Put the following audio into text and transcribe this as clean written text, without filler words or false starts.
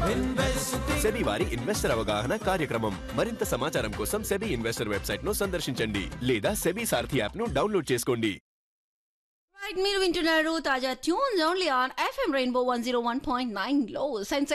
SEBI వారి investor అవగాహన కార్యక్రమం. మరింత సమాచారం కోసం సెబీ ఇన్వెస్టర్ వెబ్సైట్ ను సందర్శించండి లేదా సెబీ సారథి యాప్ ను డౌన్లోడ్ చేసుకోండి. మీరు వింటున్నారు తాజా tunes only on FM rainbow 101.9 లో